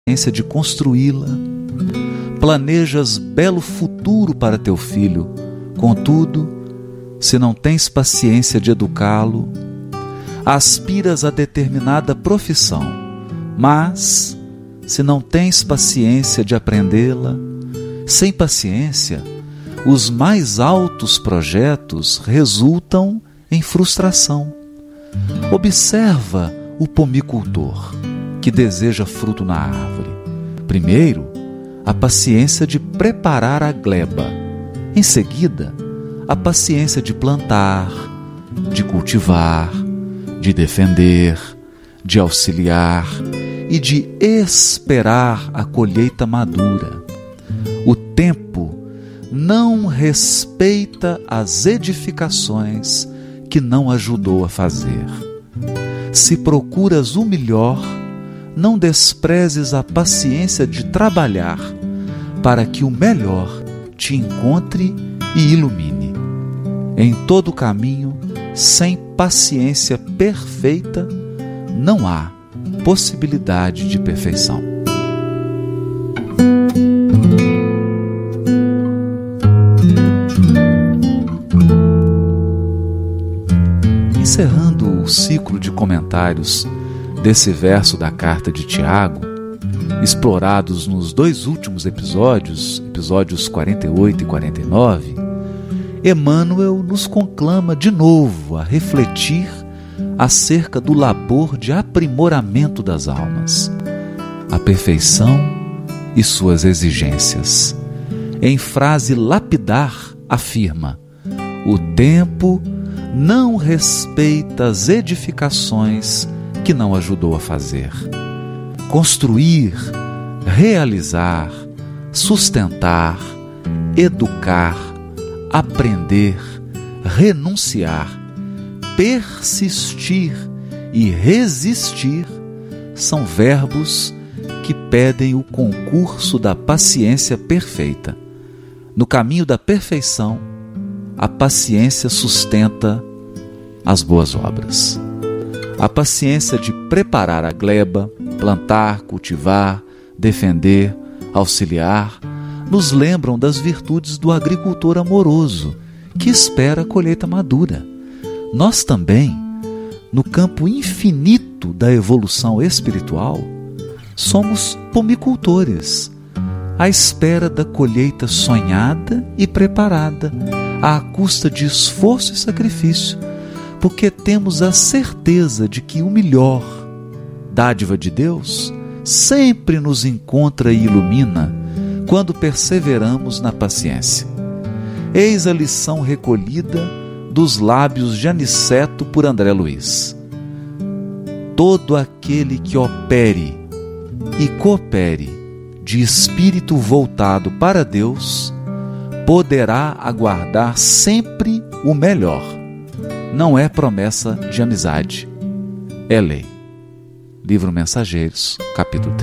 paciência de construí-la. Planejas belo futuro para teu filho, contudo, se não tens paciência de educá-lo, aspiras a determinada profissão, mas, se não tens paciência de aprendê-la, sem paciência, os mais altos projetos resultam em frustração. Observa o pomicultor que deseja fruto na árvore. Primeiro, a paciência de preparar a gleba. Em seguida, a paciência de plantar, de cultivar, de defender, de auxiliar e de esperar a colheita madura. O tempo não respeita as edificações que não ajudou a fazer. Se procuras o melhor, não desprezes a paciência de trabalhar para que o melhor te encontre e ilumine. Em todo caminho, sem paciência perfeita, não há possibilidade de perfeição. Encerrando o ciclo de comentários desse verso da carta de Tiago, explorados nos dois últimos episódios 48 e 49, Emmanuel nos conclama de novo a refletir acerca do labor de aprimoramento das almas, a perfeição e suas exigências. Em frase lapidar, afirma: o tempo não respeita as edificações que não ajudou a fazer. Construir, realizar, sustentar, educar, aprender, renunciar, persistir e resistir são verbos que pedem o concurso da paciência perfeita. No caminho da perfeição, a paciência sustenta as boas obras. A paciência de preparar a gleba, plantar, cultivar, defender, auxiliar, nos lembram das virtudes do agricultor amoroso, que espera a colheita madura. Nós também, no campo infinito da evolução espiritual, somos pomicultores, à espera da colheita sonhada e preparada, à custa de esforço e sacrifício, porque temos a certeza de que o melhor, dádiva de Deus, sempre nos encontra e ilumina quando perseveramos na paciência. Eis a lição recolhida dos lábios de Aniceto por André Luiz. Todo aquele que opere e coopere de espírito voltado para Deus poderá aguardar sempre o melhor. Não é promessa de amizade, é lei. Livro Mensageiros, capítulo 3.